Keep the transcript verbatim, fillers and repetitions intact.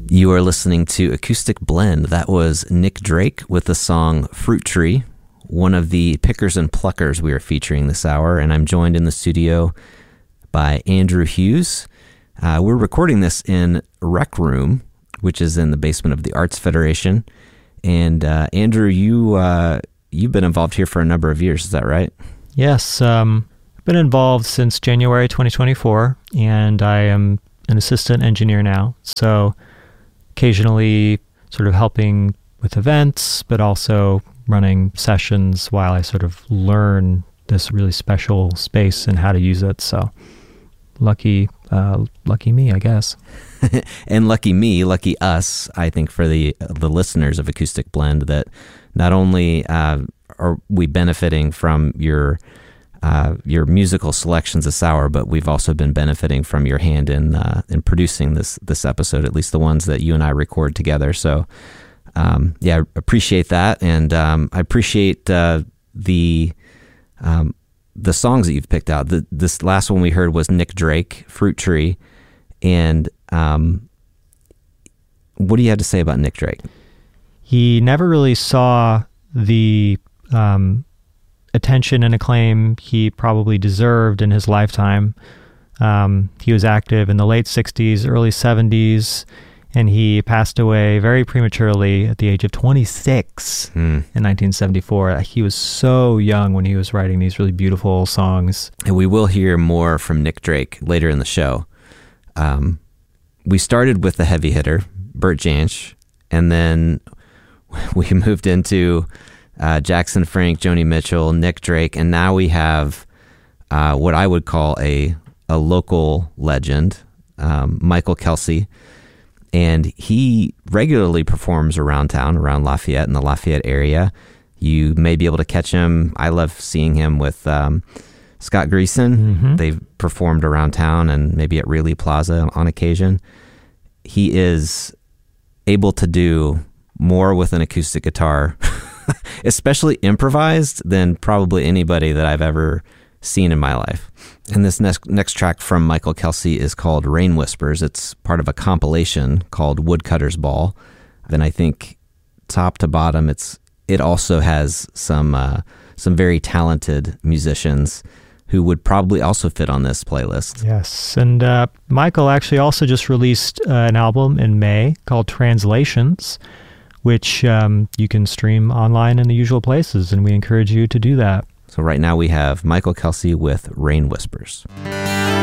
You are listening to Acoustic Blend. That was Nick Drake with the song Fruit Tree, one of the pickers and pluckers we are featuring this hour, and I'm joined in the studio by Andrew Hughes. Uh, we're recording this in Rec Room, which is in the basement of the Arts Federation. And uh, Andrew, you, uh, you've been involved here for a number of years, is that right? Yes, um, I've been involved since January twenty twenty-four, and I am an assistant engineer now. So occasionally sort of helping with events, but also running sessions while I sort of learn this really special space and how to use it. So lucky, uh, lucky me, I guess. And lucky me, lucky us, I think, for the the listeners of Acoustic Blend, that not only uh, are we benefiting from your uh, your musical selections this hour, but we've also been benefiting from your hand in uh, in producing this this episode, at least the ones that you and I record together. So, um, yeah, I appreciate that, and um, I appreciate uh, the um, the songs that you've picked out. The, this last one we heard was Nick Drake, Fruit Tree, and um, what do you have to say about Nick Drake? He never really saw the um, attention and acclaim he probably deserved in his lifetime. Um, he was active in the late sixties, early seventies, and he passed away very prematurely at the age of twenty-six mm. in nineteen seventy-four. He was so young when he was writing these really beautiful songs. And we will hear more from Nick Drake later in the show. Um, we started with the heavy hitter, Bert Jansch, and then we moved into uh, Jackson Frank, Joni Mitchell, Nick Drake, and now we have uh, what I would call a a local legend, um, Michael Kelsey, and he regularly performs around town, around Lafayette, in the Lafayette area. You may be able to catch him. I love seeing him with um, Scott Greason. Mm-hmm. They've performed around town and maybe at Reilly Plaza on occasion. He is able to do more with an acoustic guitar, especially improvised, than probably anybody that I've ever seen in my life. And this next next track from Michael Kelsey is called Rain Whispers. It's part of a compilation called Woodcutter's Ball. Then I think top to bottom, it's it also has some uh, some very talented musicians who would probably also fit on this playlist. Yes, and uh, Michael actually also just released uh, an album in May called Translations, which um, you can stream online in the usual places, and we encourage you to do that. So right now we have Michael Kelsey with Rain Whispers.